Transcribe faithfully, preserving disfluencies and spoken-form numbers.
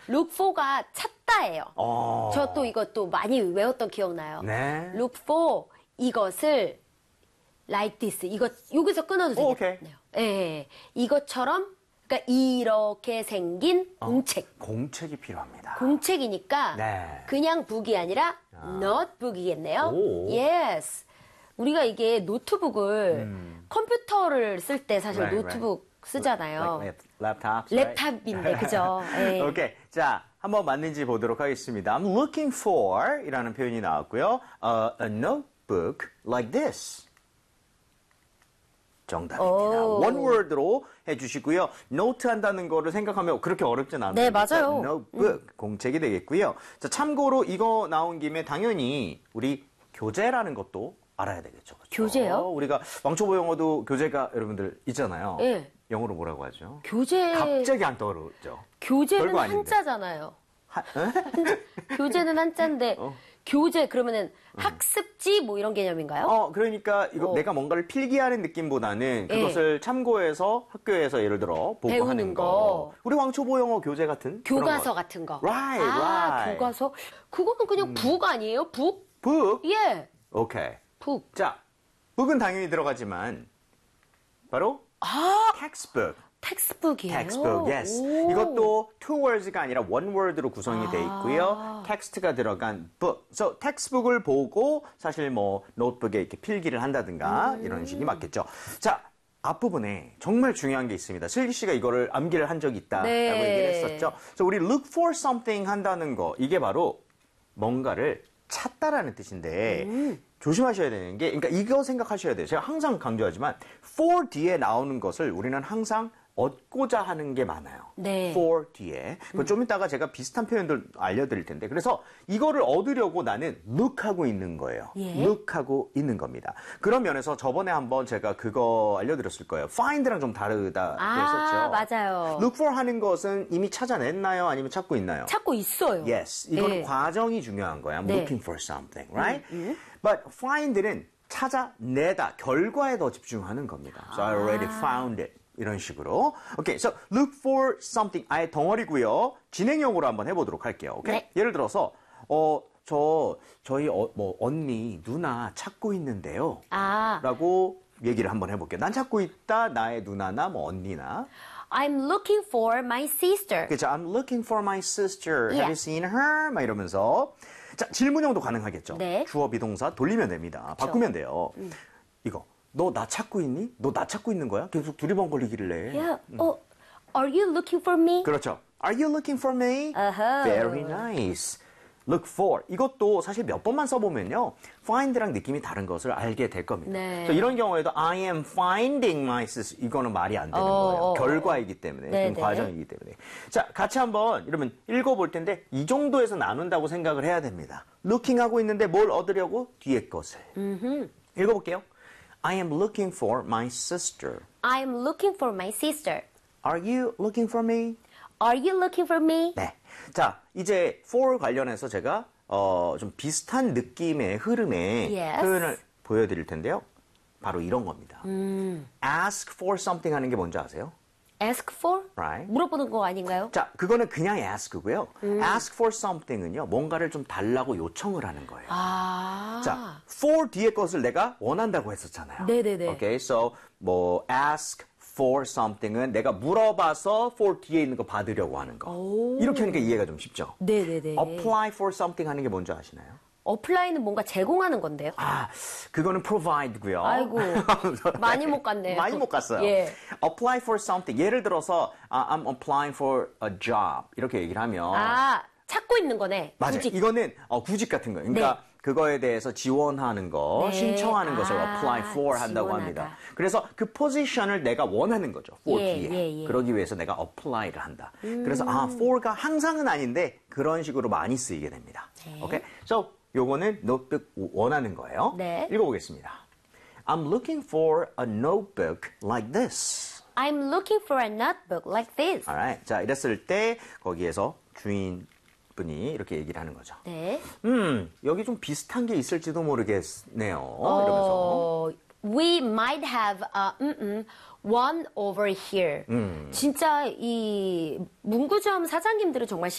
look for가 찾다예요. 어. 저 또 이것도 많이 외웠던 기억나요. 네. look for 이것을 like this 이것 여기서 끊어도 오, 되겠네요. 예, 이것처럼 그러니까 이렇게 생긴 어, 공책. 공책이 필요합니다. 공책이니까 네. 그냥 북이 아니라 아. notebook이겠네요. 오. Yes. 우리가 이게 노트북을 음. 컴퓨터를 쓸 때 사실 Right, 노트북 쓰잖아요. Like laptops, 랩탑인데 right? 그죠? 예. 오케이. 자, 한번 맞는지 보도록 하겠습니다. I'm looking for 이라는 표현이 나왔고요. Uh, a notebook like this. 정답입니다. 오. one word로 해주시고요. 노트 한다는 거를 생각하면 그렇게 어렵진 않아요. 네, 맞아요. notebook, 공책이 되겠고요. 자, 참고로 이거 나온 김에 당연히 우리 교재라는 것도 알아야 되겠죠. 그렇죠? 교재요? 우리가 왕초보 영어도 교재가 여러분들 있잖아요. 예. 영어로 뭐라고 하죠? 교재 갑자기 안 떠오르죠. 교재는 별거 아닌데. 한자잖아요. 하, 에? 교재는 한자인데 어. 교재 그러면은 학습지 뭐 이런 개념인가요? 어, 그러니까 이거 어. 내가 뭔가를 필기하는 느낌보다는 예. 그것을 참고해서 학교에서 예를 들어 보고 배우는 하는 거. 거. 우리 왕초보 영어 교재 같은 그런 교과서 거. 같은 거. Right, 아, right. 교과서. 그거는 그냥 북 아니에요? 북? 북. 예. 오케이. 북. 자, 북은 당연히 들어가지만 바로 아, textbook. 텍스트북이에요. textbook, yes. 오. 이것도 two words가 아니라 one word로 구성이 돼 있고요. 아. 텍스트가 들어간 book. So, textbook을 보고 사실 뭐 노트북에 이렇게 필기를 한다든가 음. 이런 식이 맞겠죠. 자, 앞부분에 정말 중요한 게 있습니다. 슬기 씨가 이거를 암기를 한 적이 있다라고 네. 얘기를 했었죠. 그래서 우리 look for something 한다는 거, 이게 바로 뭔가를 찾다라는 뜻인데 음. 조심하셔야 되는 게, 그러니까 이거 생각하셔야 돼요. 제가 항상 강조하지만 for 뒤에 나오는 것을 우리는 항상 얻고자 하는 게 많아요. 네. for 뒤에. 음. 좀 이따가 제가 비슷한 표현들 알려드릴 텐데. 그래서 이거를 얻으려고 나는 look하고 있는 거예요. 예. look하고 있는 겁니다. 그런 면에서 저번에 한번 제가 그거 알려드렸을 거예요. find랑 좀 다르다 아, 했었죠. 맞아요. look for 하는 것은 이미 찾아냈나요? 아니면 찾고 있나요? 찾고 있어요. Yes. 이건 네. 과정이 중요한 거야. I'm 네. looking for something, right? But find는 찾아내다, 결과에 더 집중하는 겁니다. So I already found it. 이런 식으로. 오케이, so look for something. 아예 덩어리고요. 진행형으로 한번 해보도록 할게요. 오케이. 네. 예를 들어서 어, 저 저희 어, 뭐 언니, 누나 찾고 있는데요. 아, 라고 얘기를 한번 해볼게요. 난 찾고 있다. 나의 누나나 뭐 언니나. I'm looking for my sister. 그렇죠. I'm looking for my sister. Have Yeah. you seen her? 막 이러면서. 자, 질문형도 가능하겠죠. 네. 주어 비동사 돌리면 됩니다. 바꾸면 돼요. 이거. 너 나 찾고 있니? 너 나 찾고 있는 거야? 계속 두리번거리길래. Yeah. Oh, are you looking for me? 그렇죠. Are you looking for me? 어허. Very nice. Look for. 이것도 사실 몇 번만 써보면요. find랑 느낌이 다른 것을 알게 될 겁니다. 네. 그래서 이런 경우에도 I am finding my sister. 이거는 말이 안 되는 어, 거예요. 어, 결과이기 때문에. 네, 그건 네. 과정이기 때문에. 자, 같이 한번 이러면 읽어볼 텐데 이 정도에서 나눈다고 생각을 해야 됩니다. looking 하고 있는데 뭘 얻으려고? 뒤에 것을. 읽어볼게요. I am looking for my sister. I'm looking for my sister. Are you looking for me? Are you looking for me? 네. 자, 이제 for 관련해서 제가 어, 좀 비슷한 느낌의 흐름의 Yes. 표현을 보여드릴 텐데요. 바로 이런 겁니다. 음. ask for something 하는 게 뭔지 아세요? Ask for? Right. 물어보는 거 아닌가요? 자, 그거는 그냥 ask고요. 음. ask for something은요, 뭔가를 좀 달라고 요청을 하는 거예요. 아. 자, for 뒤에 것을 내가 원한다고 했었잖아요. 네네네. Okay, so 뭐 ask for something은 내가 물어봐서 for 뒤에 있는 거 받으려고 하는 거. 오. 이렇게 하니까 이해가 좀 쉽죠. 네네네. apply for something 하는 게 뭔지 아시나요? 어플라이는 뭔가 제공하는 건데요. 아, 그거는 provide고요. 아이고, 많이 못 갔네요. 많이 못 갔어요. 예. apply for something. 예를 들어서 아, I'm applying for a job 이렇게 얘기를 하면 아, 찾고 있는 거네. 맞아요. 구직. 이거는 어, 구직 같은 거예요. 그러니까 네. 그거에 대해서 지원하는 거, 네. 신청하는 것을 아, apply for 한다고 지원하다. 합니다. 그래서 그 포지션을 내가 원하는 거죠. for 예, 뒤에. 예, 예. 그러기 위해서 내가 apply를 한다. 음. 그래서 아, for가 항상은 아닌데 그런 식으로 많이 쓰이게 됩니다. 네. 오케이? So 요거는 notebook 원하는 거예요. 네. 읽어보겠습니다. I'm looking for a notebook like this. I'm looking for a notebook like this. Alright. 자, 이랬을 때 거기에서 주인 분이 이렇게 얘기를 하는 거죠. 네. 음, 여기 좀 비슷한 게 있을지도 모르겠네요. 이러면서. 어, we might have a, 음, 음, one over here. 음. 진짜 이 문구점 사장님들은 정말